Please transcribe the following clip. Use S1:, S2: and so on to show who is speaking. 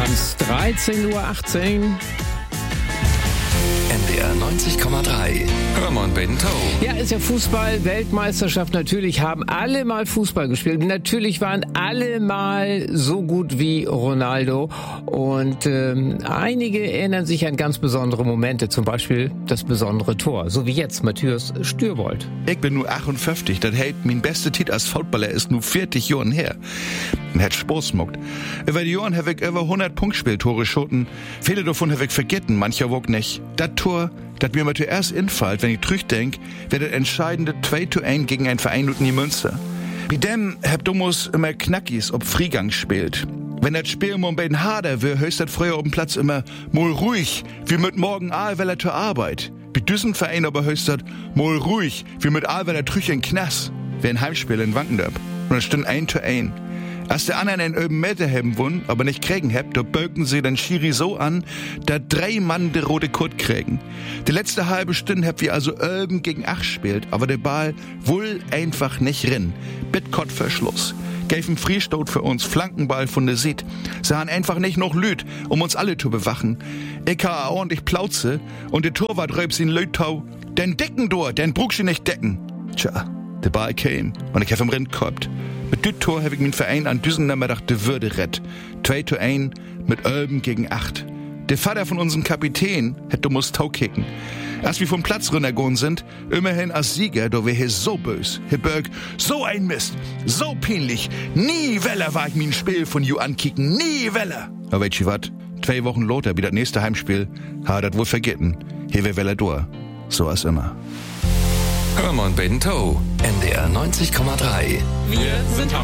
S1: abends, 13:18 Uhr.
S2: NDR 90,3. Hörmann Bento.
S1: Ja, ist ja Fußball-Weltmeisterschaft. Natürlich haben alle mal Fußball gespielt. Natürlich waren alle mal so gut wie Ronaldo. Und einige erinnern sich an ganz besondere Momente. Zum Beispiel das besondere Tor. So wie jetzt Matthias Stürwold.
S3: Ich bin nur 58. Das hält mein bester Titel als Footballer ist nur 40 Jahren her. Und hat Spaß gemacht. Über die Jahren habe ich über 100 Punktspieltore geschossen. Viele davon habe ich vergessen, mancher wog nicht. Das Tor, das mir mal zuerst infällt, wenn ich zurückdenk, wäre das entscheidende 2:1 gegen einen Verein und nie Münster. Bei dem hab Domus immer Knackis ob Friegang spielt. Wenn das Spiel mal ein bisschen harder wird, höchst das früher auf dem Platz immer mal ruhig, wie mit morgen Aalweller zur Arbeit. Bei diesem Verein aber höchst das mal ruhig, wie mit Aalweller Trüch in Knass. Wer ein Heimspiel in Wankendorf. Und das stimmt 1:1. Als der anderen einen öben Meter haben wollen, aber nicht kriegen habt, da bögen sie den Schiri so an, da 3 Mann de rote Kurt kriegen. Die letzte halbe Stunde habt wir also öben gegen 8 spielt, aber der Ball wohl einfach nicht rin. Bitkott Verschluss. Gäfen Friestot für uns, Flankenball von der Sied. Sahen einfach nicht noch Lüt, um uns alle zu bewachen. Ich ha ordentlich Plauze und der Torwart räubt sie in Lütau. Den Decken dort, den brug sie nicht decken. Tja, der Ball kam und ich hab im Rind gehabt. Mit dem Tor habe ich meinen Verein an diesem Nachmittag de Würde rett. 2:1 mit Ölben gegen 8. Der Vater von unserem Kapitän hätte muss Tau kicken. Als wir vom Platz runtergegangen sind, immerhin als Sieger, da wär hier so bös. Herr Berg, so ein Mist, so peinlich. Nie Weller war ich mir ein Spiel von you ankicken, nie Weller. Aber weißt du wat? 2 Wochen loter, wie das nächste Heimspiel, ha dat wohl vergessen. Hier wär Weller durch. So als immer.
S2: Hörmann Bento. NDR 90,3.
S1: Wir sind